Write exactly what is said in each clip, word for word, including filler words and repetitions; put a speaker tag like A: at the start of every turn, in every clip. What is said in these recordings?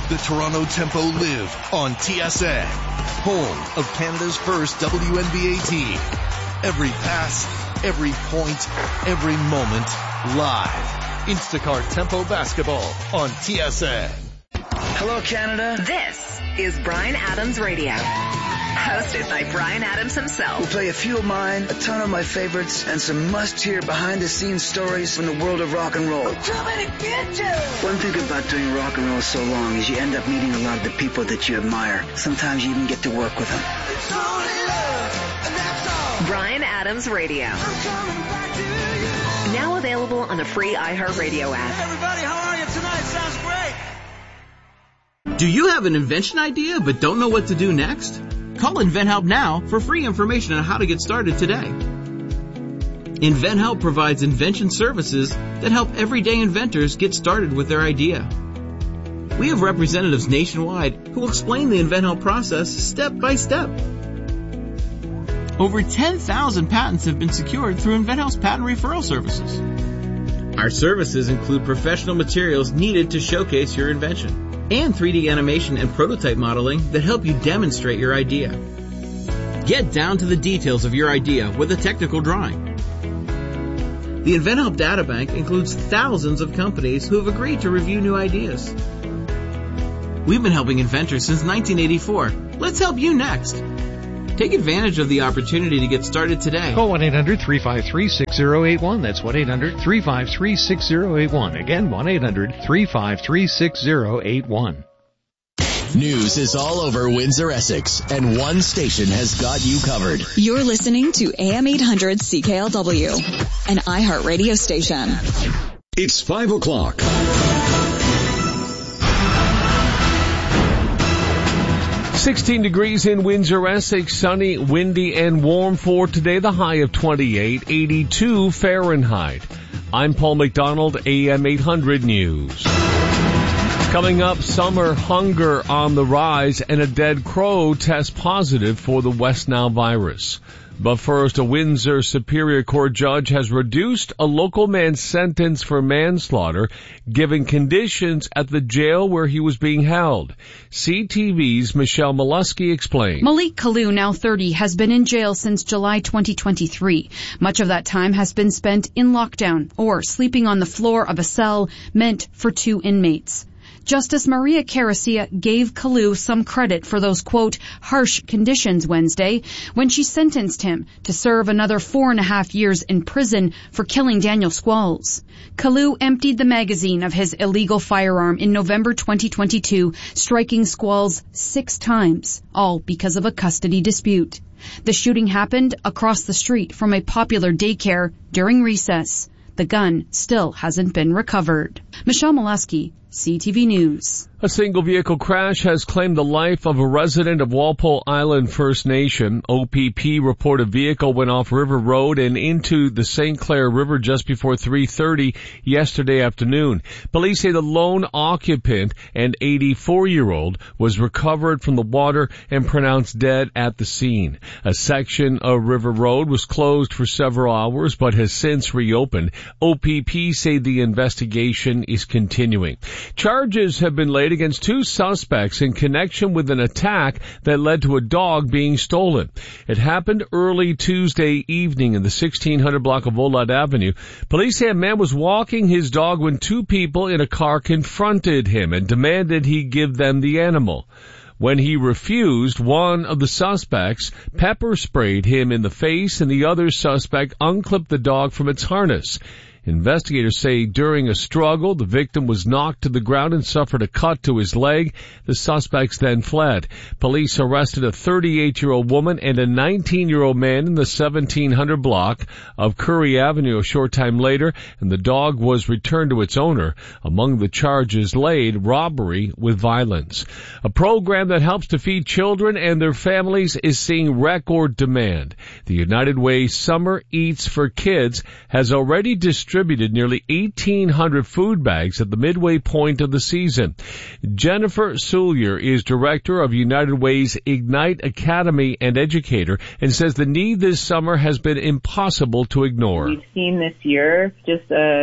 A: the Toronto Tempo live on T S N, home of Canada's first W N B A team. Every pass, every point, every moment, live. Instacart Tempo Basketball on T S N.
B: Hello, Canada.
C: This is Bryan Adams Radio. Hosted by Bryan Adams himself.
B: We'll play a few of mine, a ton of my favorites, and some must-hear behind-the-scenes stories from the world of rock and roll.
D: We're coming to get you!
B: One thing about doing rock and roll so long is you end up meeting a lot of the people that you admire. Sometimes you even get to work with them.
D: It's only love, and that's all.
C: Bryan Adams Radio.
D: I'm coming back to you.
C: Now available on the free iHeartRadio app.
D: Hey, everybody, how are you tonight? Sounds great.
E: Do you have an invention idea but don't know what to do next? Call InventHelp now for free information on how to get started today. InventHelp provides invention services that help everyday inventors get started with their idea. We have representatives nationwide who will explain the InventHelp process step by step. Over ten thousand patents have been secured through InventHelp's patent referral services. Our services include professional materials needed to showcase your invention, and three D animation and prototype modeling that help you demonstrate your idea. Get down to the details of your idea with a technical drawing. The InventHelp Databank includes thousands of companies who have agreed to review new ideas. We've been helping inventors since nineteen eighty-four. Let's help you next. Take advantage of the opportunity to get started today.
F: Call one eight hundred three five three six zero eight one. That's one eight hundred three five three six zero eight one. Again, one eight hundred three five three six zero eight one.
G: News is all over Windsor, Essex, and one station has got you covered.
H: You're listening to A M eight hundred C K L W, an iHeart radio station.
I: It's five o'clock.
J: sixteen degrees in Windsor, Essex, sunny, windy, and warm for today. The high of twenty-eight, eighty-two Fahrenheit. I'm Paul McDonald, A M eight hundred News. Coming up, summer hunger on the rise, and a dead crow tests positive for the West Nile virus. But first, a Windsor Superior Court judge has reduced a local man's sentence for manslaughter, given conditions at the jail where he was being held. C T V's Michelle Molesky explained.
K: Malik Kalu, now thirty, has been in jail since July twenty twenty-three. Much of that time has been spent in lockdown or sleeping on the floor of a cell meant for two inmates. Justice Maria Caracia gave Kalu some credit for those, quote, harsh conditions Wednesday when she sentenced him to serve another four and a half years in prison for killing Daniel Squalls. Kalu emptied the magazine of his illegal firearm in November twenty twenty-two, striking Squalls six times, all because of a custody dispute. The shooting happened across the street from a popular daycare during recess. The gun still hasn't been recovered. Michelle Molesky, C T V News.
J: A single vehicle crash has claimed the life of a resident of Walpole Island First Nation. O P P report a vehicle went off River Road and into the Saint Clair River just before three thirty yesterday afternoon. Police say the lone occupant, an eighty-four-year-old, was recovered from the water and pronounced dead at the scene. A section of River Road was closed for several hours but has since reopened. O P P say the investigation is continuing. Charges have been laid against two suspects in connection with an attack that led to a dog being stolen. It happened early Tuesday evening in the sixteen hundred block of Olad Avenue. Police say a man was walking his dog when two people in a car confronted him and demanded he give them the animal. When he refused, one of the suspects pepper sprayed him in the face and the other suspect unclipped the dog from its harness. Investigators say during a struggle, the victim was knocked to the ground and suffered a cut to his leg. The suspects then fled. Police arrested a thirty-eight-year-old woman and a nineteen-year-old man in the seventeen hundred block of Curry Avenue a short time later, and the dog was returned to its owner. Among the charges laid, robbery with violence. A program that helps to feed children and their families is seeing record demand. The United Way Summer Eats for Kids has already distributed distributed nearly eighteen hundred food bags at the midway point of the season. Jennifer Sullier is director of United Way's Ignite Academy and educator and says the need this summer has been impossible to ignore.
L: We've seen this year just a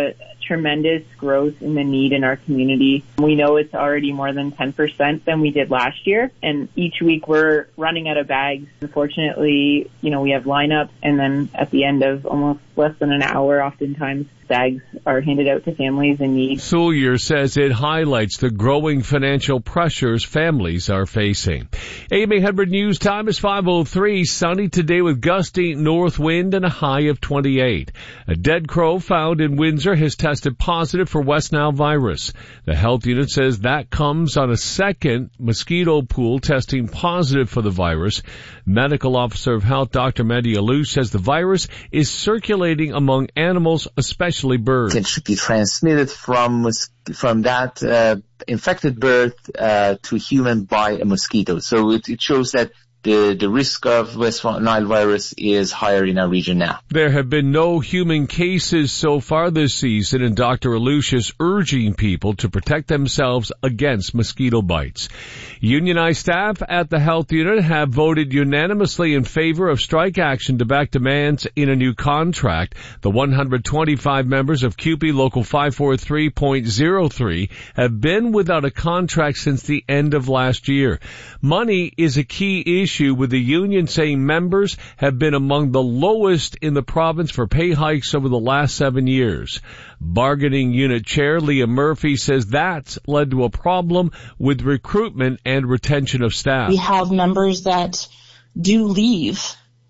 L: tremendous growth in the need in our community. We know it's already more than ten percent than we did last year, and each week we're running out of bags. Unfortunately, you know, we have lineups, and then at the end of almost less than an hour, oftentimes bags are handed out to families in need.
J: Soulier says it highlights the growing financial pressures families are facing. A M eight hundred News time is five oh three. Sunny today with gusty north wind and a high of twenty-eight. A dead crow found in Windsor has tested positive for West Nile virus. The health unit says that comes on a second mosquito pool testing positive for the virus. Medical officer of health Doctor Mehdi Alou says the virus is circulating among animals, especially birds.
M: It should be transmitted from from that uh, infected bird uh, to human by a mosquito. So it, it shows that the, the risk of West Nile virus is higher in our region now.
J: There have been no human cases so far this season, and Doctor Alouche is urging people to protect themselves against mosquito bites. Unionized staff at the health unit have voted unanimously in favor of strike action to back demands in a new contract. The one hundred twenty-five members of C U P E Local five forty-three point oh three have been without a contract since the end of last year. Money is a key issue, with the union saying members have been among the lowest in the province for pay hikes over the last seven years. Bargaining unit chair Leah Murphy says that's led to a problem with recruitment and retention of staff.
N: We have members that do leave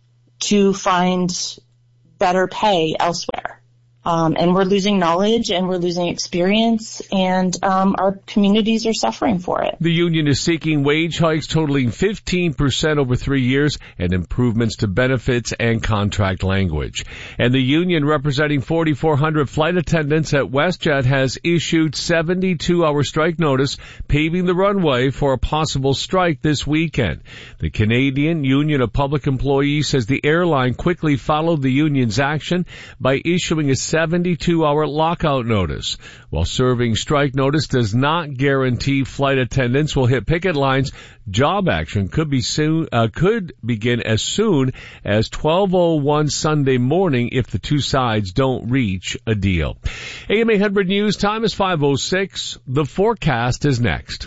N: to find better pay elsewhere. Um, and we're losing knowledge and we're losing experience, and um, our communities are suffering for it.
J: The union is seeking wage hikes totaling fifteen percent over three years and improvements to benefits and contract language. And the union representing forty-four hundred flight attendants at WestJet has issued seventy-two hour strike notice, paving the runway for a possible strike this weekend. The Canadian Union of Public Employees says the airline quickly followed the union's action by issuing a seventy-two hour lockout notice. While serving strike notice does not guarantee flight attendants will hit picket lines, job action could be soon, uh, could begin as soon as twelve oh one Sunday morning if the two sides don't reach a deal. A M eight hundred News time is five oh six. The forecast is next.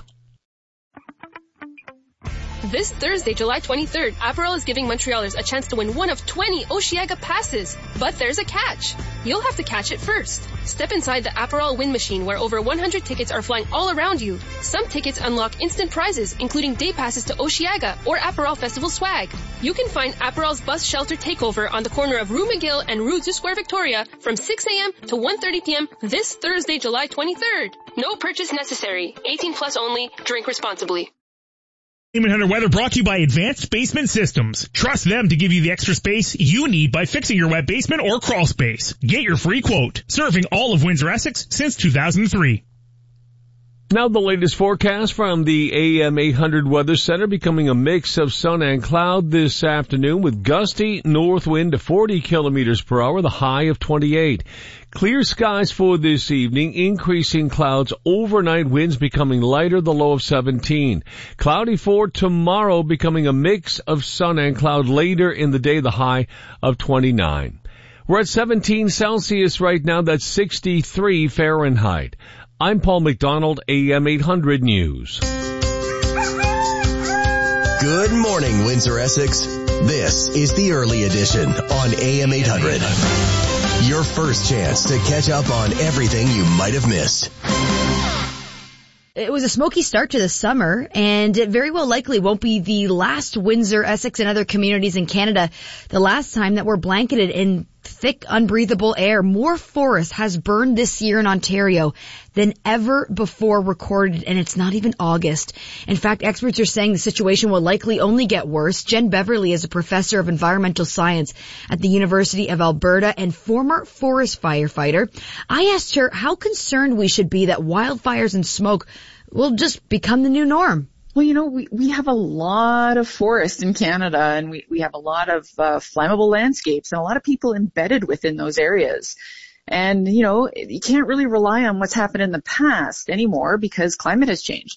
O: This Thursday, July twenty-third, Aperol is giving Montrealers a chance to win one of twenty Osheaga passes. But there's a catch. You'll have to catch it first. Step inside the Aperol win machine where over one hundred tickets are flying all around you. Some tickets unlock instant prizes, including day passes to Osheaga or Aperol Festival swag. You can find Aperol's bus shelter takeover on the corner of Rue McGill and Rue du Square Victoria from six a.m. to one thirty p.m. this Thursday, July twenty-third. No purchase necessary. eighteen plus only. Drink responsibly.
P: A M eight hundred Weather brought to you by Advanced Basement Systems. Trust them to give you the extra space you need by fixing your wet basement or crawl space. Get your free quote. Serving all of Windsor-Essex since two thousand three.
J: Now the latest forecast from the A M eight hundred Weather Center, becoming a mix of sun and cloud this afternoon with gusty north wind to forty kilometers per hour, the high of twenty-eight. Clear skies for this evening, increasing clouds overnight, winds becoming lighter, the low of seventeen. Cloudy for tomorrow, becoming a mix of sun and cloud later in the day, the high of twenty-nine. We're at seventeen Celsius right now, that's sixty-three Fahrenheit. I'm Paul McDonald, A M eight hundred News.
G: Good morning, Windsor-Essex. This is the early edition on A M eight hundred. Your first chance to catch up on everything you might have missed.
Q: It was a smoky start to the summer, and it very well likely won't be the last Windsor, Essex, and other communities in Canada the last time that we're blanketed in thick, unbreathable air. More forest has burned this year in Ontario than ever before recorded, and it's not even August. In fact, experts are saying the situation will likely only get worse. Jen Beverly is a professor of environmental science at the University of Alberta and former forest firefighter. I asked her how concerned we should be that wildfires and smoke will just become the new norm.
R: Well, you know, we, we have a lot of forest in Canada, and we, we have a lot of uh, flammable landscapes and a lot of people embedded within those areas. And, you know, you can't really rely on what's happened in the past anymore because climate has changed.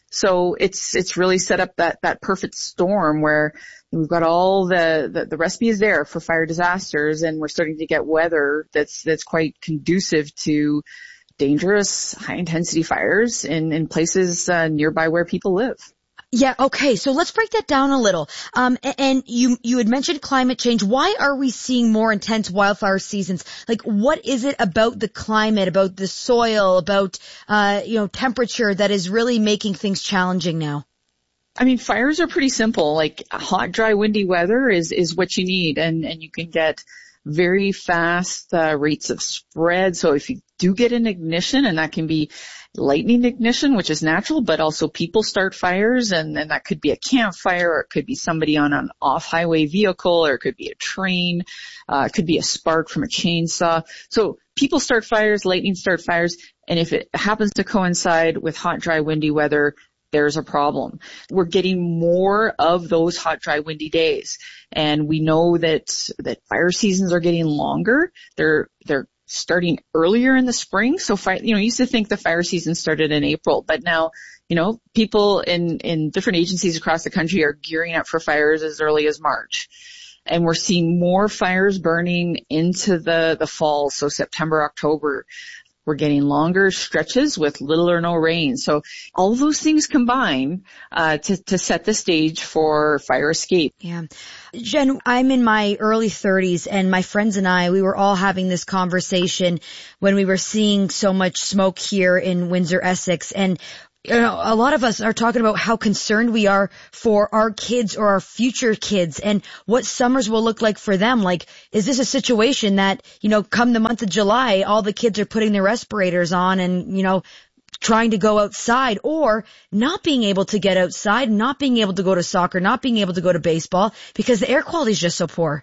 R: So it's, it's really set up that, that perfect storm where we've got all the, the, the recipe is there for fire disasters, and we're starting to get weather that's, that's quite conducive to dangerous high intensity fires in, in places uh, nearby where people live.
Q: Yeah, okay, so let's break that down a little. Um, and you, you had mentioned climate change. Why are we seeing more intense wildfire seasons? Like, what is it about the climate, about the soil, about, uh, you know, temperature that is really making things challenging now?
R: I mean, fires are pretty simple. Like, hot, dry, windy weather is, is what you need, and, and you can get very fast uh, rates of spread. So if you do get an ignition, and that can be lightning ignition, which is natural, but also people start fires, and, and that could be a campfire, or it could be somebody on an off-highway vehicle, or it could be a train, uh, it could be a spark from a chainsaw. So people start fires, lightning start fires, and if it happens to coincide with hot, dry, windy weather, there's a problem. We're getting more of those hot, dry, windy days, and we know that that fire seasons are getting longer. They're they're starting earlier in the spring. So, fire, you know, you used to think the fire season started in April, but now, you know, people in in different agencies across the country are gearing up for fires as early as March. And we're seeing more fires burning into the the fall, so September, October. We're getting longer stretches with little or no rain. So all of those things combine uh, to, to set the stage for fire escape.
Q: Yeah. Jen, I'm in my early thirties, and my friends and I, we were all having this conversation when we were seeing so much smoke here in Windsor, Essex. And you know, a lot of us are talking about how concerned we are for our kids or our future kids and what summers will look like for them. Like, is this a situation that, you know, come the month of July, all the kids are putting their respirators on and, you know, trying to go outside, or not being able to get outside, not being able to go to soccer, not being able to go to baseball because the air quality is just so poor?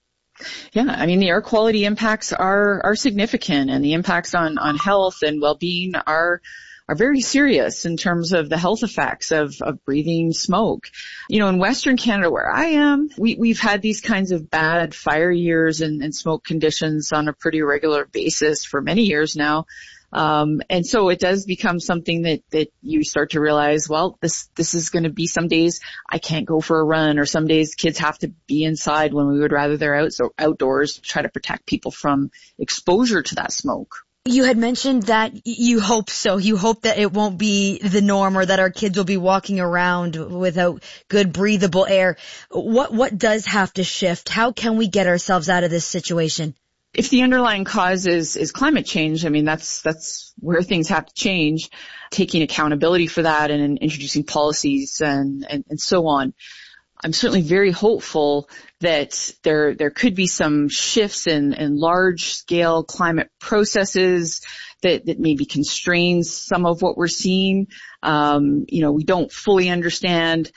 R: Yeah, I mean, the air quality impacts are, are significant, and the impacts on, on health and well-being are are very serious in terms of the health effects of, of breathing smoke. You know, in Western Canada where I am, we, we've had these kinds of bad fire years and, and smoke conditions on a pretty regular basis for many years now. Um, and so it does become something that, that you start to realize, well, this, this is going to be some days I can't go for a run, or some days kids have to be inside when we would rather they're out, so outdoors to try to protect people from exposure to that smoke.
Q: You had mentioned that you hope so. You hope that it won't be the norm, or that our kids will be walking around without good breathable air. What, what does have to shift? How can we get ourselves out of this situation?
R: If the underlying cause is, is climate change, I mean, that's, that's where things have to change, taking accountability for that and introducing policies and, and, and so on. I'm certainly very hopeful that there there could be some shifts in, in large-scale climate processes that, that maybe constrains some of what we're seeing. Um, you know, we don't fully understand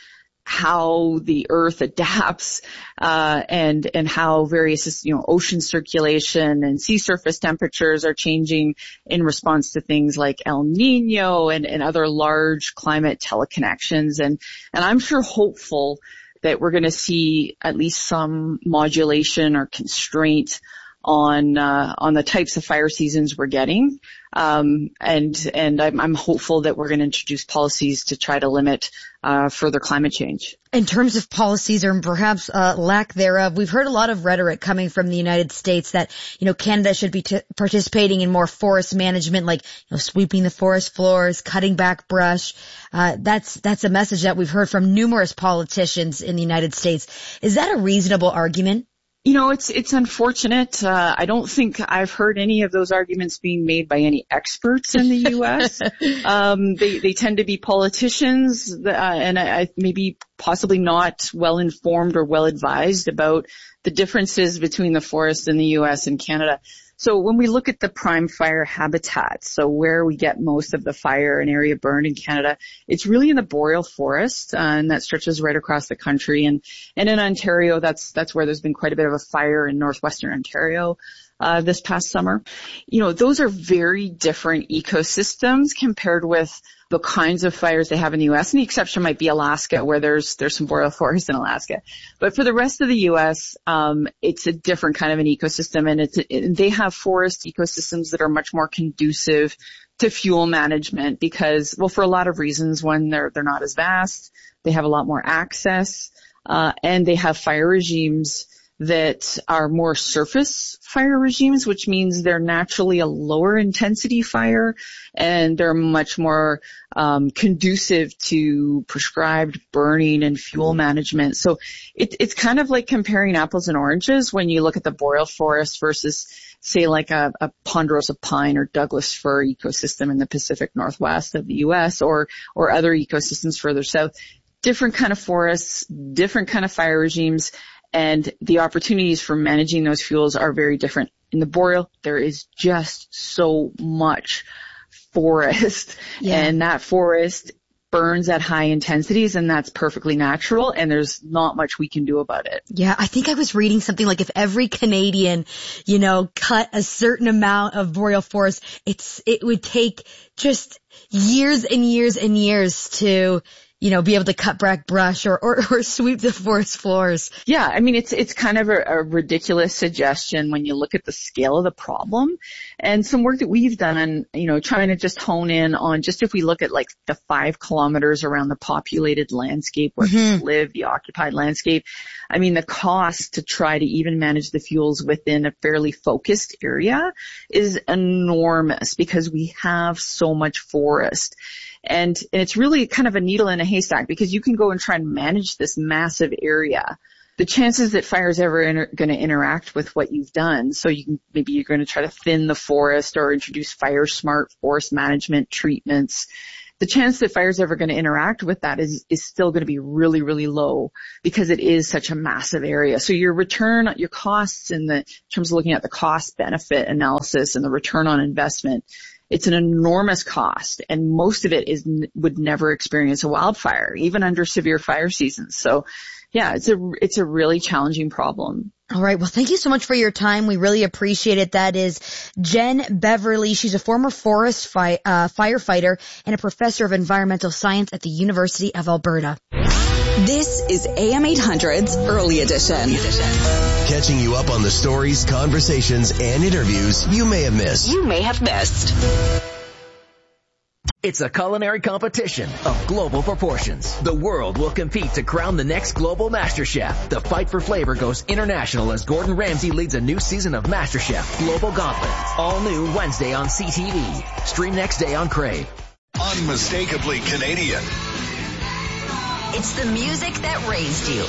R: how the Earth adapts uh, and and how various, you know, ocean circulation and sea surface temperatures are changing in response to things like El Nino and, and other large climate teleconnections. And and I'm sure hopeful that we're going to see at least some modulation or constraint on uh, on the types of fire seasons we're getting, um, and and I'm, I'm hopeful that we're going to introduce policies to try to limit uh, further climate change.
Q: In terms of policies, or perhaps uh, lack thereof, we've heard a lot of rhetoric coming from the United States that, you know, Canada should be t- participating in more forest management, like, you know, sweeping the forest floors, cutting back brush. Uh, that's that's a message that we've heard from numerous politicians in the United States. Is that a reasonable argument?
R: You know, it's it's unfortunate. Uh, I don't think I've heard any of those arguments being made by any experts in the U S um, they they tend to be politicians, uh, and I, I maybe possibly not well informed or well advised about the differences between the forest in the U S and Canada. So when we look at the prime fire habitat, so where we get most of the fire and area burn in Canada, it's really in the boreal forest, uh, and that stretches right across the country. And, and in Ontario, that's, that's where there's been quite a bit of a fire in northwestern Ontario. uh, this past summer. You know, those are very different ecosystems compared with the kinds of fires they have in the U S. And the exception might be Alaska, where there's there's some boreal forest in Alaska. But for the rest of the U S, um, it's a different kind of an ecosystem, and it's it, they have forest ecosystems that are much more conducive to fuel management because, well, for a lot of reasons. One, they're they're not as vast, they have a lot more access, uh, and they have fire regimes that are more surface fire regimes, which means they're naturally a lower intensity fire, and they're much more um, conducive to prescribed burning and fuel management. So it, it's kind of like comparing apples and oranges when you look at the boreal forest versus, say, like a, a ponderosa pine or Douglas fir ecosystem in the Pacific Northwest of the U S or or other ecosystems further south. Different kind of forests, different kind of fire regimes, and the opportunities for managing those fuels are very different. In the boreal, there is just so much forest, yeah. and that forest burns at high intensities, and that's perfectly natural, and there's not much we can do about it.
Q: Yeah, I think I was reading something like if every Canadian, you know, cut a certain amount of boreal forest, it's it would take just years and years and years to, you know, be able to cut back brush or, or, or sweep the forest floors.
R: Yeah, I mean, it's, it's kind of a, a ridiculous suggestion when you look at the scale of the problem. And some work that we've done, you know, trying to just hone in on just if we look at like the five kilometers around the populated landscape where mm-hmm. people live, the occupied landscape. I mean, the cost to try to even manage the fuels within a fairly focused area is enormous because we have so much forest. And, and it's really kind of a needle in a haystack because you can go and try and manage this massive area. The chances that fire's ever inter- going to interact with what you've done, so you can, maybe you're going to try to thin the forest or introduce fire smart forest management treatments. The chance that fire's ever going to interact with that is, is still going to be really, really low because it is such a massive area. So your return, your costs in the, in terms of looking at the cost benefit analysis and the return on investment, it's an enormous cost, and most of it is would never experience a wildfire, even under severe fire seasons. So, yeah, it's a it's a really challenging problem.
Q: All right. Well, thank you so much for your time. We really appreciate it. That is Jen Beverly. She's a former forest fi- uh, firefighter and a professor of environmental science at the University of Alberta.
H: This is A M eight hundred's Early Edition.
G: Catching you up on the stories, conversations, and interviews you may have missed.
C: You may have missed.
S: It's a culinary competition of global proportions. The world will compete to crown the next global master chef. The fight for flavor goes international as Gordon Ramsay leads a new season of MasterChef Global Gauntlet. All new Wednesday on C T V. Stream next day on Crave.
A: Unmistakably Canadian.
C: It's the music that raised you.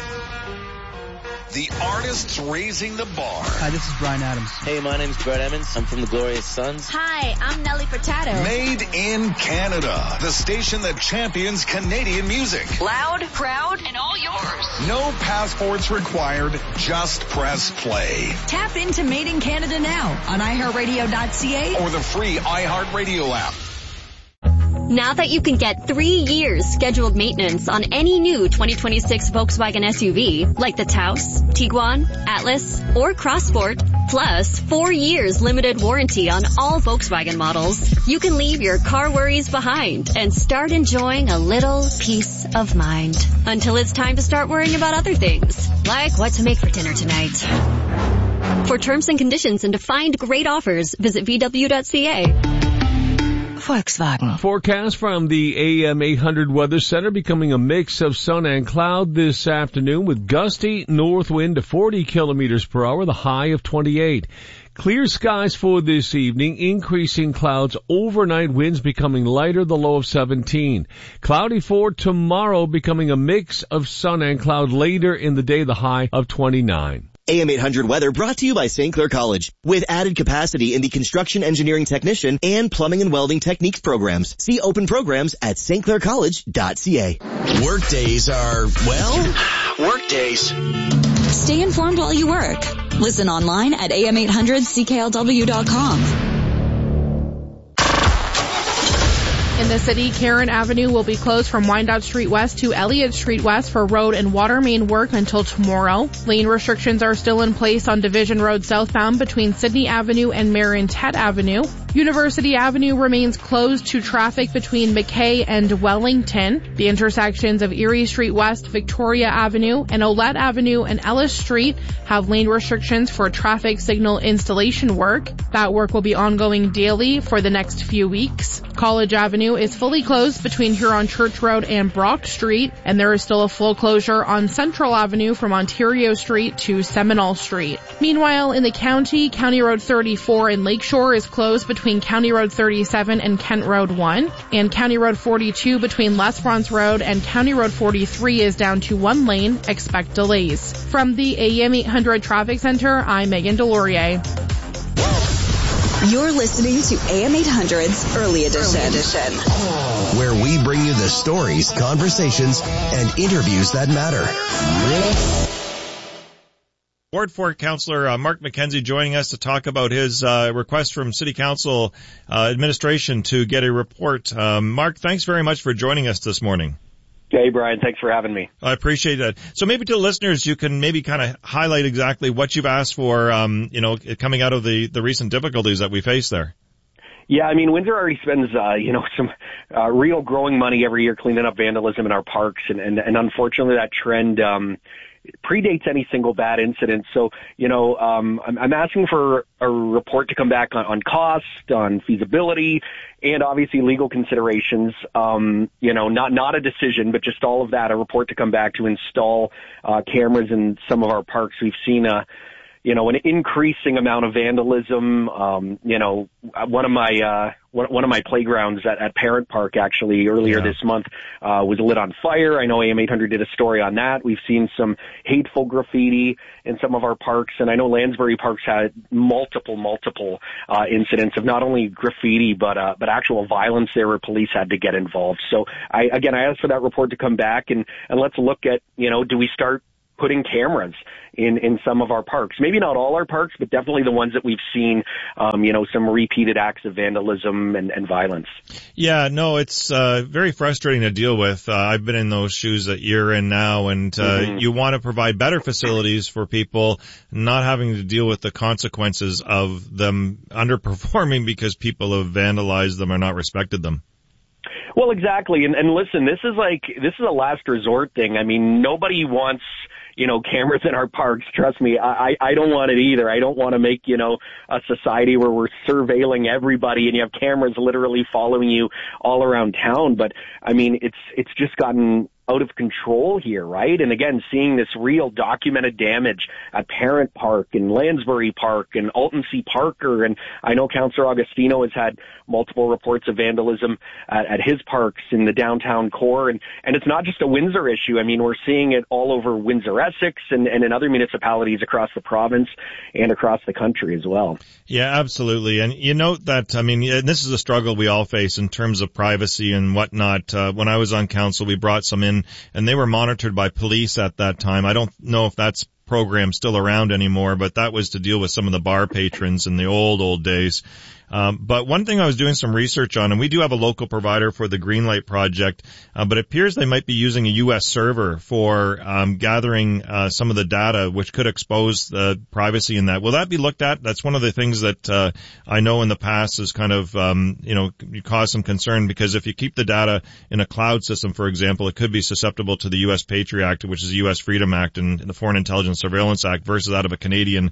A: The artists raising the bar.
T: Hi, this is Bryan Adams.
U: Hey, my name's Brett Emmons. I'm from the Glorious Sons.
V: Hi, I'm Nelly Furtado.
A: Made in Canada. The station that champions Canadian music.
C: Loud, proud, and all yours.
A: No passports required. Just press play.
V: Tap into Made in Canada now on i heart radio dot c a
A: or the free iHeartRadio app.
W: Now that you can get three years scheduled maintenance on any new twenty twenty-six Volkswagen S U V, like the Taos, Tiguan, Atlas, or Crossport, plus four years limited warranty on all Volkswagen models, you can leave your car worries behind and start enjoying a little peace of mind. Until it's time to start worrying about other things, like what to make for dinner tonight. For terms and conditions and to find great offers, visit v w dot c a.
C: Volkswagen.
J: Forecast from the A M eight hundred Weather Center becoming a mix of sun and cloud this afternoon with gusty north wind to forty kilometers per hour, the high of twenty-eight. Clear skies for this evening, increasing clouds overnight, winds becoming lighter, the low of seventeen. Cloudy for tomorrow, becoming a mix of sun and cloud later in the day, the high of twenty-nine.
X: A M eight hundred weather brought to you by Saint Clair College. With added capacity in the construction engineering technician and plumbing and welding techniques programs. See open programs at s t clair college dot c a.
G: Workdays are, well,
X: workdays.
H: Stay informed while you work. Listen online at a m eight hundred c k l w dot com.
B: In the city, Karen Avenue will be closed from Wyandotte Street West to Elliott Street West for road and water main work until tomorrow. Lane restrictions are still in place on Division Road southbound between Sydney Avenue and Marin-Tet Avenue. University Avenue remains closed to traffic between McKay and Wellington. The intersections of Erie Street West, Victoria Avenue, and Olette Avenue and Ellis Street have lane restrictions for traffic signal installation work. That work will be ongoing daily for the next few weeks. College Avenue is fully closed between Huron Church Road and Brock Street, and there is still a full closure on Central Avenue from Ontario Street to Seminole Street. Meanwhile, in the county, County Road thirty-four in Lakeshore is closed between County Road thirty-seven and Kent Road one, and County Road forty-two between Les France Road and County Road forty-three is down to one lane. Expect delays. From the A M eight hundred Traffic Center, I'm Megan Delorier.
H: You're listening to A M eight hundred's Early Edition. Early Edition,
G: where we bring you the stories, conversations, and interviews that matter.
D: Ward four Councillor uh, Mark McKenzie joining us to talk about his uh, request from City Council uh, administration to get a report. Um, Mark, thanks very much for joining us this morning.
E: Hey, Brian, thanks for having me.
D: I appreciate that. So maybe to the listeners, you can maybe kind of highlight exactly what you've asked for, um, you know, coming out of the, the recent difficulties that we face there.
E: Yeah, I mean, Windsor already spends, uh, you know, some uh, real growing money every year cleaning up vandalism in our parks, and, and, and unfortunately that trend um predates any single bad incident. So, you know, um, I'm, I'm asking for a report to come back on, on cost, on feasibility, and obviously legal considerations. Um, you know, not not a decision, but just all of that. A report to come back to install uh, cameras in some of our parks. We've seen a you know, an increasing amount of vandalism. Um, you know, one of my, uh, one, one of my playgrounds at, at Parent Park actually earlier yeah. this month, uh, was lit on fire. I know A M eight hundred did a story on that. We've seen some hateful graffiti in some of our parks, and I know Lansbury Parks had multiple, multiple, uh, incidents of not only graffiti, but, uh, but actual violence there where police had to get involved. So I, again, I asked for that report to come back and, and let's look at, you know, do we start putting cameras in, in some of our parks? Maybe not all our parks, but definitely the ones that we've seen, um, you know, some repeated acts of vandalism and, and violence.
D: Yeah, no, it's uh, very frustrating to deal with. Uh, I've been in those shoes that you're in now, and uh, mm-hmm. you want to provide better facilities for people, not having to deal with the consequences of them underperforming because people have vandalized them or not respected them.
E: Well, exactly. And, and listen, this is like, this is a last resort thing. I mean, nobody wants, you know, cameras in our parks. Trust me, I, I don't want it either. I don't want to make, you know, a society where we're surveilling everybody and you have cameras literally following you all around town. But I mean, it's, it's just gotten out of control here, right? And again, seeing this real documented damage at Parent Park and Lansbury Park and Alton C. Parker, and I know Councillor Agostino has had multiple reports of vandalism at, at his parks in the downtown core, and, and it's not just a Windsor issue. I mean, we're seeing it all over Windsor-Essex and, and in other municipalities across the province and across the country as well.
D: Yeah, absolutely. And you note that, I mean, and this is a struggle we all face in terms of privacy and whatnot. Uh, when I was on council, we brought some in, and they were monitored by police at that time. I don't know if that's program still around anymore, but that was to deal with some of the bar patrons in the old, old days. Um, but one thing I was doing some research on, and we do have a local provider for the Greenlight project, uh, but it appears they might be using a U S server for um, gathering uh, some of the data, which could expose the privacy in that. Will that be looked at? That's one of the things that uh, I know in the past has kind of, um, you know, caused some concern, because if you keep the data in a cloud system, for example, it could be susceptible to the U S Patriot Act, which is the U S Freedom Act and the Foreign Intelligence Surveillance Act, versus that of a Canadian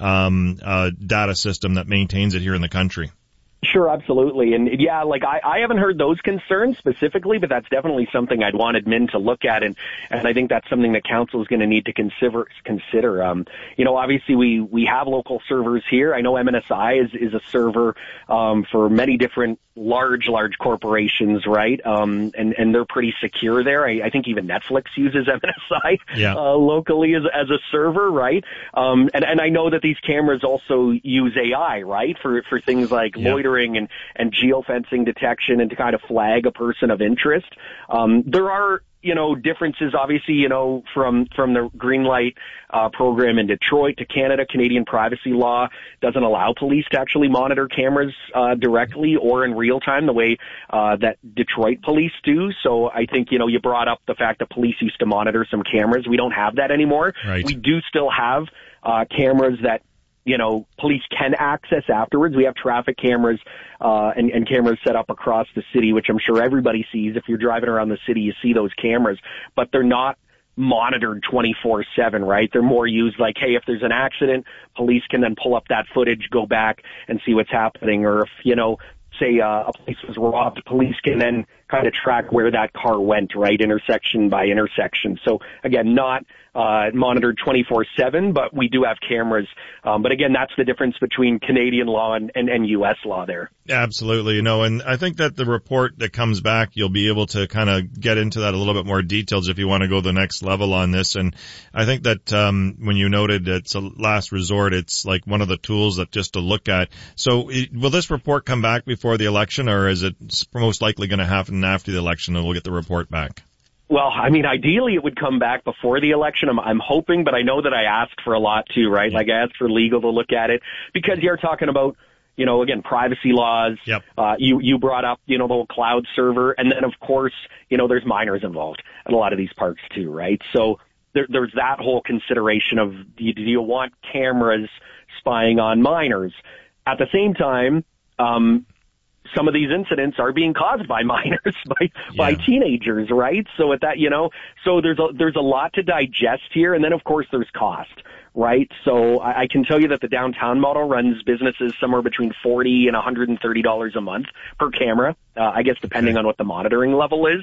D: um, uh, data system that maintains it here in the country.
E: Sure, absolutely. And yeah, like I, I haven't heard those concerns specifically, but that's definitely something I'd want admin to look at. And, and I think that's something that council is going to need to consider, consider. Um, you know, obviously we, we have local servers here. I know M N S I is, is a server, um, for many different large, large corporations, right? Um, and, and they're pretty secure there. I, I think even Netflix uses M N S I, yeah. uh, locally as, as a server, right? Um, and, and I know that these cameras also use A I, right? For, for things like yeah. loitering and, and geofencing detection and to kind of flag a person of interest. Um, there are you know, differences obviously, you know, from, from the green light, uh, program in Detroit to Canada. Canadian privacy law doesn't allow police to actually monitor cameras, uh, directly or in real time the way, uh, that Detroit police do. So I think, you know, you brought up the fact that police used to monitor some cameras. We don't have that anymore.
D: Right.
E: We do still have, uh, cameras that, you know, police can access afterwards. We have traffic cameras, uh, and, and cameras set up across the city, which I'm sure everybody sees. If you're driving around the city, you see those cameras, but they're not monitored twenty-four seven, right? They're more used like, hey, if there's an accident, police can then pull up that footage, go back and see what's happening. Or if, you know, say uh, a place was robbed, police can then kind of track where that car went, right? Intersection by intersection. So again, not uh, monitored twenty-four seven, but we do have cameras. Um, but again, that's the difference between Canadian law and, and, and U S law there.
D: Absolutely. You know, and I think that the report that comes back, you'll be able to kind of get into that a little bit more details if you want to go the next level on this. And I think that, um, when you noted it's a last resort, it's like one of the tools that just to look at. So it, will this report come back before the election, or is it most likely going to happen after the election and we'll get the report back?
E: Well, I mean, ideally it would come back before the election. I'm, I'm hoping, but I know that I asked for a lot too, right? Like I asked for legal to look at it because you're talking about, you know, again, privacy laws.
D: Yep.
E: Uh, you, you brought up, you know, the whole cloud server. And then of course, you know, there's minors involved at a lot of these parks too, right? So there, there's that whole consideration of do you, do you want cameras spying on minors? At the same time, um, some of these incidents are being caused by minors, by, yeah. by teenagers, right? So at that, you know, so there's a, there's a lot to digest here. And then of course there's cost, right? So I, I can tell you that the downtown model runs businesses somewhere between forty and one hundred thirty dollars a month per camera, uh, I guess depending okay. on what the monitoring level is.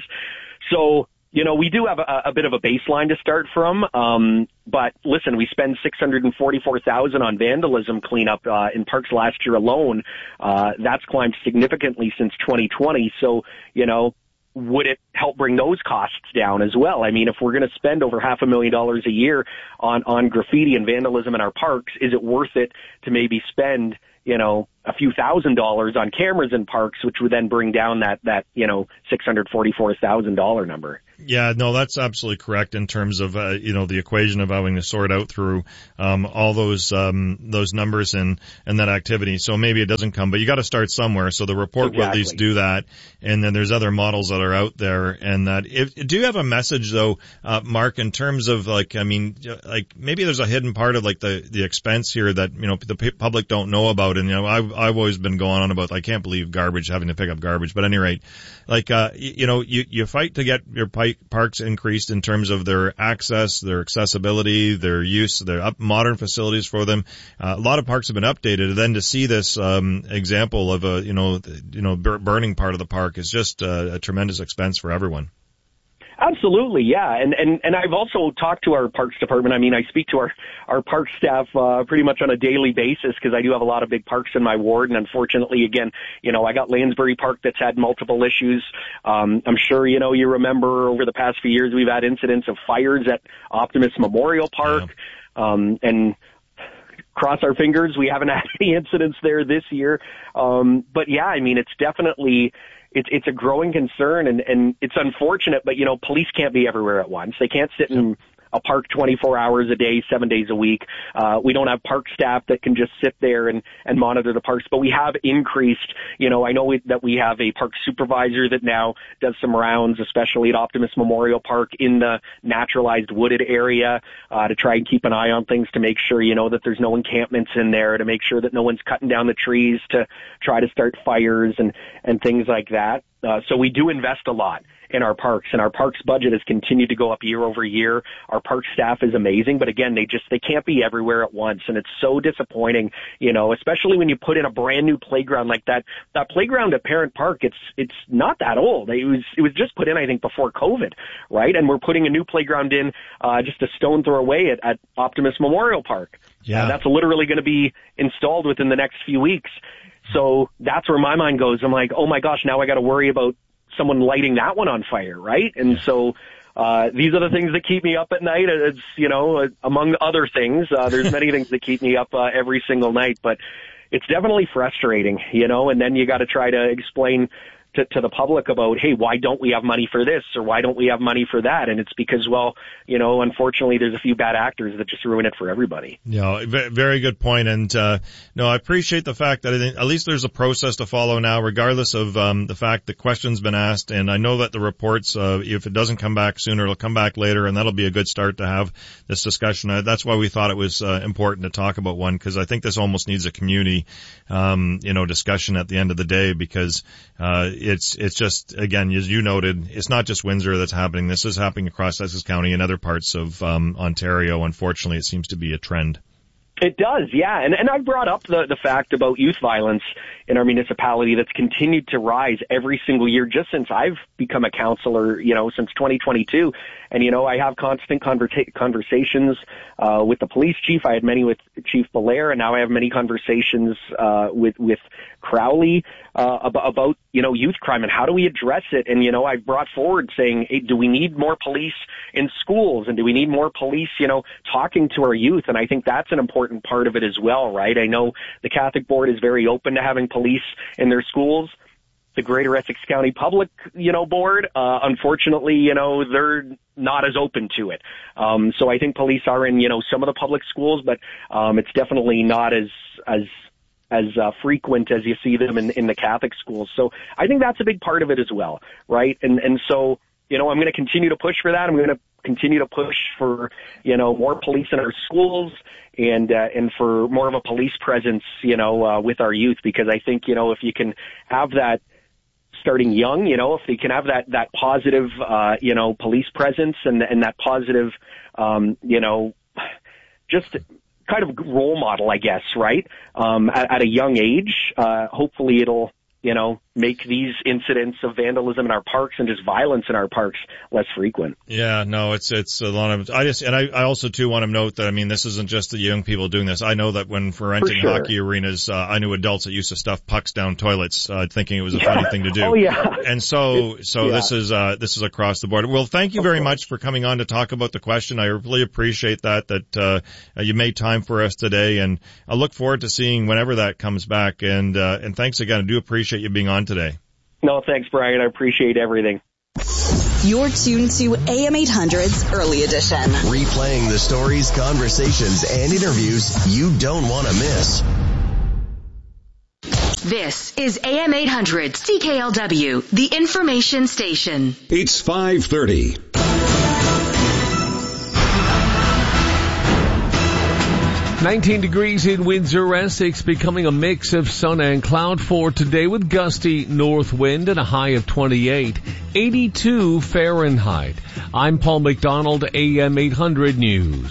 E: So, you know, we do have a, a bit of a baseline to start from. Um, but listen, we spend six hundred forty-four thousand dollars on vandalism cleanup, uh, in parks last year alone. Uh, that's climbed significantly since twenty twenty. So, you know, would it help bring those costs down as well? I mean, if we're going to spend over half a million dollars a year on, on graffiti and vandalism in our parks, is it worth it to maybe spend, you know, a few thousand dollars on cameras in parks, which would then bring down that, that, you know, six hundred forty-four thousand dollars number?
D: Yeah, no, that's absolutely correct in terms of, uh, you know, the equation of having to sort out through, um, all those, um, those numbers and, and that activity. So maybe it doesn't come, but you got to start somewhere. So the report
E: exactly.
D: will at least do that. And then there's other models that are out there. And that if, do you have a message though, uh, Mark, in terms of like, I mean, like maybe there's a hidden part of like the, the expense here that, you know, the public don't know about. And, you know, I've, I've always been going on about, I can't believe garbage, having to pick up garbage. But at any rate, like, uh, you, you know, you, you fight to get your pipe parks increased in terms of their access, their accessibility, their use, their up modern facilities for them. Uh, a lot of parks have been updated. And then to see this um, example of a you know you know bur- burning part of the park is just uh, a tremendous expense for everyone.
E: Absolutely, yeah. And, and, and I've also talked to our parks department. I mean, I speak to our, our park staff, uh, pretty much on a daily basis because I do have a lot of big parks in my ward. And unfortunately, again, you know, I got Lansbury Park that's had multiple issues. Um, I'm sure, you know, you remember over the past few years, we've had incidents of fires at Optimus Memorial Park. Yeah. Um, and cross our fingers, we haven't had any incidents there this year. Um, but yeah, I mean, it's definitely, It's it's a growing concern, and, and it's unfortunate, but, you know, police can't be everywhere at once. They can't sit in a park twenty-four hours a day, seven days a week. Uh, we don't have park staff that can just sit there and, and monitor the parks, but we have increased, you know, I know we, that we have a park supervisor that now does some rounds, especially at Optimus Memorial Park in the naturalized wooded area, uh, to try and keep an eye on things to make sure, you know, that there's no encampments in there, to make sure that no one's cutting down the trees to try to start fires and, and things like that. Uh, so we do invest a lot in our parks, and our parks budget has continued to go up year over year. Our park staff is amazing, but again, they just, they can't be everywhere at once. And it's so disappointing, you know, especially when you put in a brand new playground like that. That playground at Parent Park, it's, it's not that old. It was, it was just put in, I think, before COVID, right? And we're putting a new playground in, uh, just a stone throw away at, at Optimus Memorial Park.
D: Yeah.
E: Uh, that's literally going to be installed within the next few weeks. So that's where my mind goes. I'm like, oh my gosh, now I got to worry about someone lighting that one on fire, right? And so uh these are the things that keep me up at night. It's, you know, among other things, uh there's many things that keep me up uh, every single night, but it's definitely frustrating, you know, and then you got to try to explain to, to the public about, hey, why don't we have money for this or why don't we have money for that? And it's because, well, you know, unfortunately, there's a few bad actors that just ruin it for everybody.
D: Yeah, very good point. And uh, no, I appreciate the fact that at least there's a process to follow now, regardless of um, the fact that questions been asked. And I know that the reports, uh, if it doesn't come back sooner, it'll come back later, and that'll be a good start to have this discussion. Uh, that's why we thought it was uh, important to talk about one, because I think this almost needs a community, um, you know, discussion at the end of the day, because uh, it's it's just, again, as you noted, it's not just Windsor that's happening. This is happening across Essex County and other parts of um, Ontario. Unfortunately, it seems to be a trend.
E: It does, yeah. And, and I brought up the, the fact about youth violence in our municipality that's continued to rise every single year just since I've become a councillor, you know, since twenty twenty-two. And, you know, I have constant conversa- conversations uh, with the police chief. I had many with Chief Belair, and now I have many conversations uh, with, with Crowley uh, about, about, you know, youth crime and how do we address it. And, you know, I brought forward saying, hey, do we need more police in schools? And do we need more police, you know, talking to our youth? And I think that's an important part of it as well, right? I know the Catholic Board is very open to having police in their schools. The Greater Essex County Public, you know, Board, uh, unfortunately, you know, they're not as open to it. Um, so I think police are in, you know, some of the public schools, but um, it's definitely not as as as uh, frequent as you see them in, in the Catholic schools. So I think that's a big part of it as well, right? And and so, you know, I'm going to continue to push for that. I'm going to continue to push for, you know, more police in our schools and uh, and for more of a police presence, you know, uh, with our youth, because I think, you know, if you can have that starting young, you know, if they can have that, that positive, uh, you know, police presence and, and that positive, um, you know, just kind of role model, I guess, right? Um, at, at a young age, uh, hopefully it'll, you know, make these incidents of vandalism in our parks and just violence in our parks less frequent. Yeah, no, it's, it's a lot of, I just, and I, I also too want to note that, I mean, this isn't just the young people doing this. I know that when for renting for sure. hockey arenas, uh, I knew adults that used to stuff pucks down toilets, uh, thinking it was a yeah. funny thing to do. Oh, yeah. And so, so yeah. this is, uh, this is across the board. Well, thank you very much for coming on to talk about the question. I really appreciate that, that, uh, you made time for us today, and I look forward to seeing whenever that comes back. And, uh, and thanks again. I do appreciate you being on today. No, thanks, Brian. I appreciate everything.
H: You're tuned to A M eight hundred's Early Edition.
G: Replaying the stories, conversations, and interviews you don't want to miss.
V: This is A M eight hundred C K L W, the information station.
F: It's five thirty.
J: nineteen degrees in Windsor, Essex, becoming a mix of sun and cloud for today with gusty north wind and a high of twenty-eight, eighty-two Fahrenheit. I'm Paul McDonald, A M eight hundred News.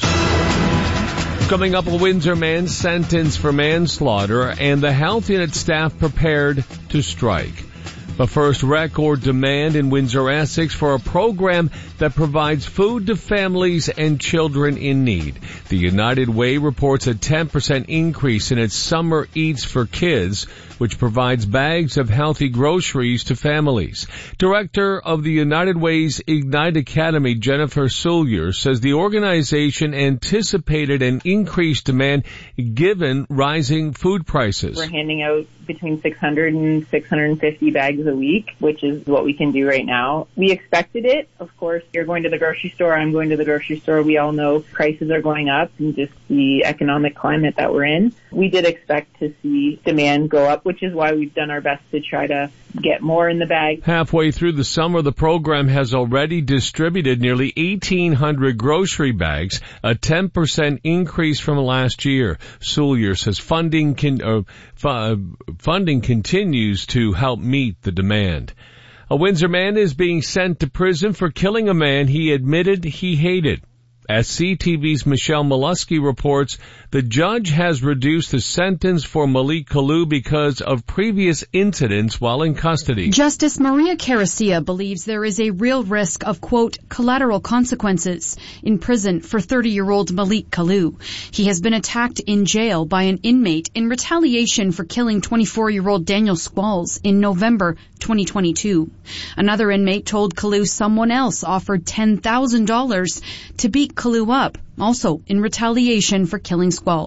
J: Coming up, a Windsor man sentenced for manslaughter and the health unit staff prepared to strike. But first, record demand in Windsor, Essex for a program that provides food to families and children in need. The United Way reports a ten percent increase in its Summer Eats for Kids, which provides bags of healthy groceries to families. Director of the United Way's Ignite Academy, Jennifer Sullier, says the organization anticipated an increased demand given rising food prices.
L: We're handing out between six hundred and six hundred fifty bags a week, which is what we can do right now. We expected it. Of course, you're going to the grocery store, I'm going to the grocery store. We all know prices are going up and just the economic climate that we're in. We did expect to see demand go up, which is why we've done our best to try to get more in the bag. Halfway through the summer, the program has already distributed nearly eighteen hundred grocery bags, a ten percent increase from last year. Sullier says funding can, uh, f- funding continues to help meet the demand. A Windsor man is being sent to prison for killing a man he admitted he hated. As C T V's Michelle Molesky reports, the judge has reduced the sentence for Malik Kalu because of previous incidents while in custody.
I: Justice Maria Caracia believes there is a real risk of, quote, collateral consequences in prison for thirty-year-old Malik Kalu. He has been attacked in jail by an inmate in retaliation for killing twenty-four-year-old Daniel Squalls in November twenty twenty-two. Another inmate told Kalu someone else offered ten thousand dollars to beat Kalu up, also in retaliation for killing Squalls.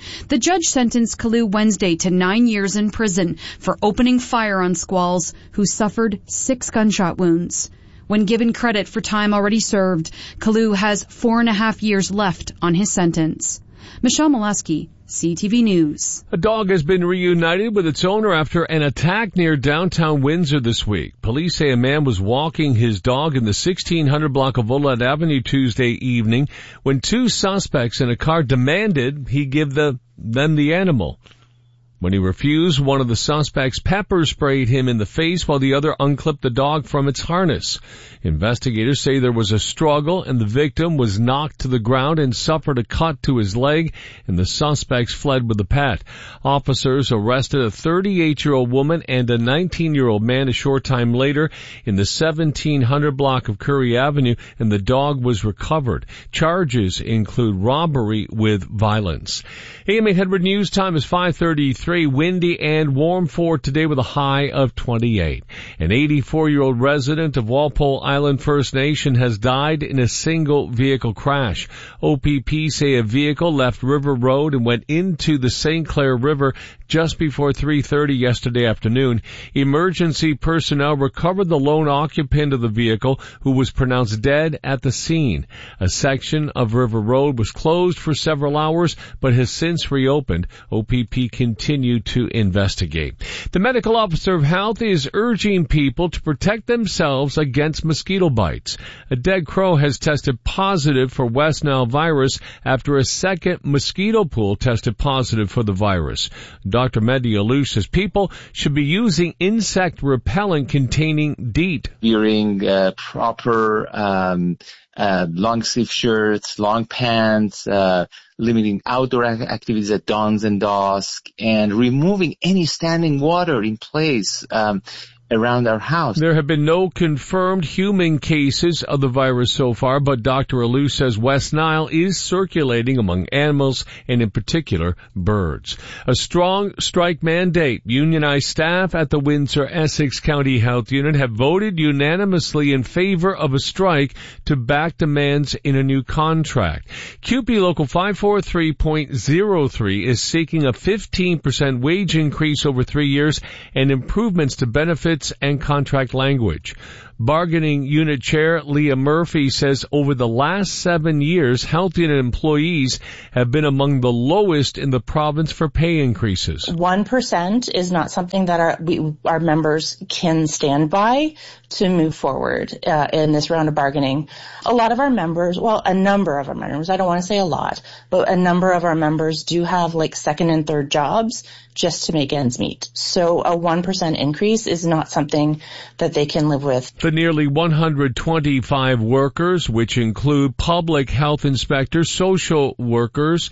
I: The judge sentenced Kalu Wednesday to nine years in prison for opening fire on Squalls, who suffered six gunshot wounds. When given credit for time already served, Kalu has four and a half years left on his sentence. Michelle Molesky, C T V News.
J: A dog has been reunited with its owner after an attack near downtown Windsor this week. Police say a man was walking his dog in the sixteen hundred block of Olet Avenue Tuesday evening when two suspects in a car demanded he give the, them the animal. When he refused, one of the suspects pepper sprayed him in the face while the other unclipped the dog from its harness. Investigators say there was a struggle and the victim was knocked to the ground and suffered a cut to his leg, and the suspects fled with the pet. Officers arrested a thirty-eight-year-old woman and a nineteen-year-old man a short time later in the seventeen hundred block of Curry Avenue, and the dog was recovered. Charges include robbery with violence. A M eight hundred News Time is five thirty-three. Windy and warm for today with a high of twenty-eight. An eighty-four-year-old resident of Walpole Island First Nation has died in a single vehicle crash. O P P say a vehicle left River Road and went into the Saint Clair River just before three thirty yesterday afternoon. Emergency personnel recovered the lone occupant of the vehicle, who was pronounced dead at the scene. A section of River Road was closed for several hours but has since reopened. O P P continued to investigate. The medical officer of health is urging people to protect themselves against mosquito bites. A dead crow has tested positive for West Nile virus after a second mosquito pool tested positive for the virus. Doctor Mehdi Alou says people should be using insect repellent containing DEET.
F: Wearing uh, proper um, uh, long sleeve shirts, long pants, uh, limiting outdoor activities at dawns and dusk, and removing any standing water in place um, around our house.
J: There have been no confirmed human cases of the virus so far, but Doctor Alou says West Nile is circulating among animals and in particular birds. A strong strike mandate. Unionized staff at the Windsor-Essex County Health Unit have voted unanimously in favor of a strike to back demands in a new contract. Q P Local five forty-three point oh three is seeking a fifteen percent wage increase over three years and improvements to benefits and contract language. Bargaining Unit Chair Leah Murphy says over the last seven years, health unit employees have been among the lowest in the province for pay increases.
N: One percent is not something that our we, our members can stand by to move forward uh, in this round of bargaining. A lot of our members, well, a number of our members, I don't want to say a lot, but a number of our members do have like second and third jobs just to make ends meet. So a one percent increase is not something that they can live with.
J: The nearly one hundred twenty-five workers, which include public health inspectors, social workers,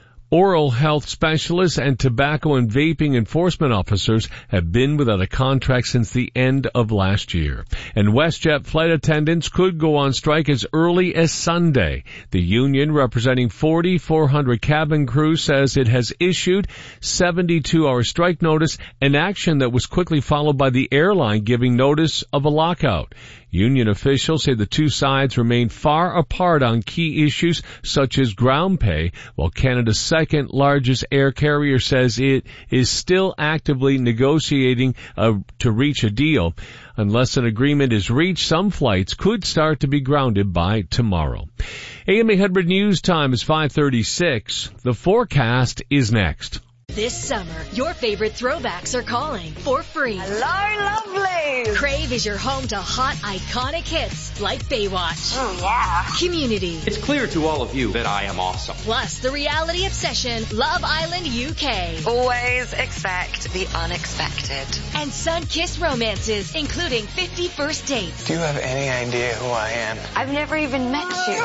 J: oral health specialists, and tobacco and vaping enforcement officers, have been without a contract since the end of last year. And WestJet flight attendants could go on strike as early as Sunday. The union, representing forty-four hundred cabin crew, says it has issued seventy-two hour strike notice, an action that was quickly followed by the airline giving notice of a lockout. Union officials say the two sides remain far apart on key issues such as ground pay, while Canada's second largest air carrier says it is still actively negotiating uh, to reach a deal. Unless an agreement is reached, some flights could start to be grounded by tomorrow. A M eight hundred News Time is five thirty-six. The forecast is next.
V: This summer, your favorite throwbacks are calling for free.
C: Hello, lovely.
V: Crave is your home to hot, iconic hits like Baywatch.
C: Oh, yeah.
V: Community.
K: It's clear to all of you that I am awesome.
V: Plus, the reality obsession, Love Island U K.
C: Always expect the unexpected.
V: And sun-kissed romances, including fifty First Dates.
M: Do you have any idea who I am?
V: I've never even met you.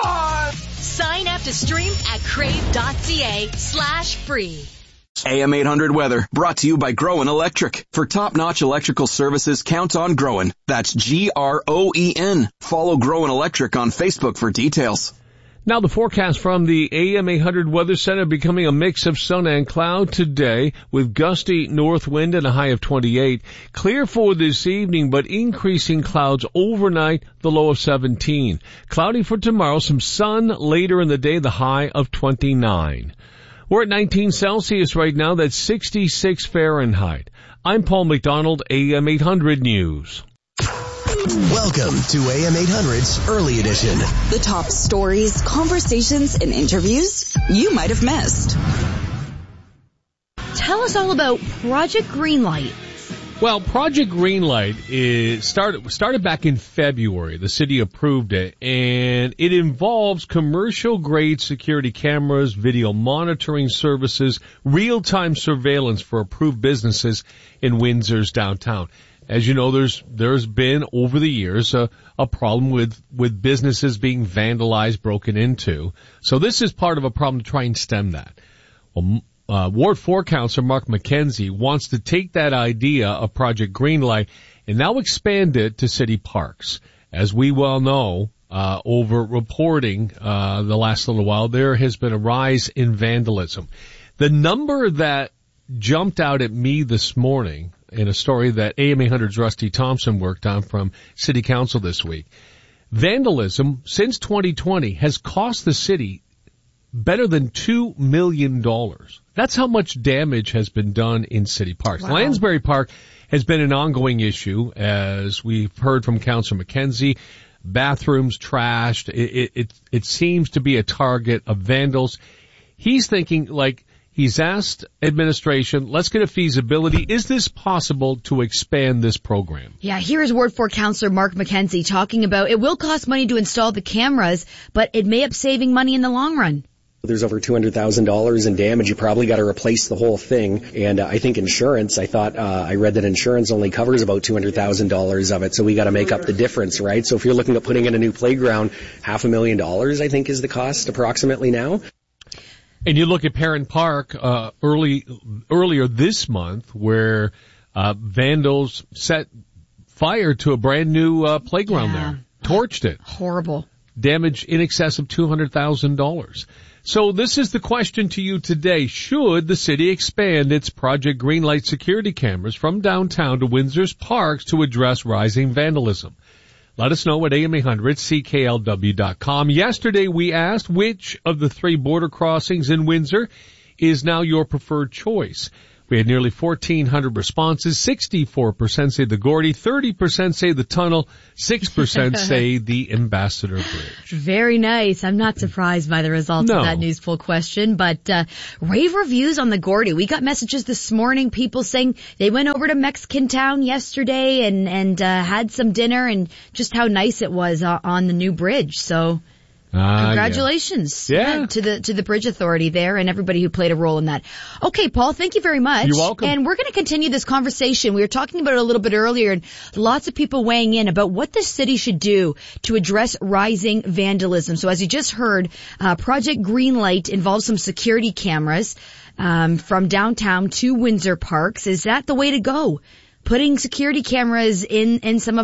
V: Sign up to stream at crave.ca slash free.
T: A M eight hundred weather, brought to you by Groen Electric. For top-notch electrical services, count on Groen. That's G R O E N. Follow Groen Electric on Facebook for details.
J: Now the forecast from the A M eight hundred Weather Center, becoming a mix of sun and cloud today with gusty north wind and a high of twenty-eight. Clear for this evening, but increasing clouds overnight, the low of seventeen. Cloudy for tomorrow, some sun later in the day, the high of twenty-nine. We're at nineteen Celsius right now. That's sixty-six Fahrenheit. I'm Paul McDonald, A M eight hundred News.
G: Welcome to A M eight hundred's Early Edition.
H: The top stories, conversations, and interviews you might have missed.
O: Tell us all about Project Greenlight.
J: Well, Project Greenlight is started started back in February. The city approved it, and it involves commercial-grade security cameras, video monitoring services, real-time surveillance for approved businesses in Windsor's downtown. As you know, there's there's been over the years a, a problem with with businesses being vandalized, broken into. So this is part of a problem to try and stem that. Well, Uh, Ward four Councillor Mark McKenzie wants to take that idea of Project Greenlight and now expand it to city parks. As we well know, uh, over reporting uh, the last little while, there has been a rise in vandalism. The number that jumped out at me this morning in a story that A M eight hundred's Rusty Thompson worked on from City Council this week, vandalism since twenty twenty has cost the city better than two million dollars. That's how much damage has been done in city parks. Wow. Lansbury Park has been an ongoing issue, as we've heard from Councillor McKenzie. Bathrooms trashed. It, it, it, it seems to be a target of vandals. He's thinking, like, he's asked administration, let's get a feasibility. Is this possible to expand this program?
O: Yeah, here's Ward four Councillor Mark McKenzie talking about it will cost money to install the cameras, but it may up saving money in the long run.
P: There's over two hundred thousand dollars in damage. You probably got to replace the whole thing. And uh, I think insurance, I thought, uh, I read that insurance only covers about two hundred thousand dollars of it. So we got to make up the difference, right? So if you're looking at putting in a new playground, half a million dollars, I think, is the cost approximately now.
J: And you look at Perrin Park, uh, early, earlier this month, where, uh, vandals set fire to a brand new, uh, playground yeah. there. Torched it.
O: Horrible.
J: Damage in excess of two hundred thousand dollars. So this is the question to you today. Should the city expand its Project Greenlight security cameras from downtown to Windsor's parks to address rising vandalism? Let us know at A M eight hundred C K L W dot com. Yesterday we asked which of the three border crossings in Windsor is now your preferred choice. We had nearly fourteen hundred responses. sixty-four percent say the Gordy, thirty percent say the tunnel, six percent say the Ambassador Bridge.
O: Very nice. I'm not surprised by the results
J: no.
O: of that news poll question, but uh rave reviews on the Gordy. We got messages this morning, people saying they went over to Mexican Town yesterday and and uh had some dinner and just how nice it was uh, on the new bridge. So
J: Ah,
O: congratulations
J: yeah.
O: Yeah, to the to the Bridge Authority there and everybody who played a role in that. Okay, Paul, thank you very much.
J: You're welcome.
O: And we're going to continue this conversation. We were talking about it a little bit earlier, and lots of people weighing in about what the city should do to address rising vandalism. So as you just heard, uh, Project Greenlight involves some security cameras um, from downtown to Windsor Parks. Is that the way to go? Putting security cameras in in some of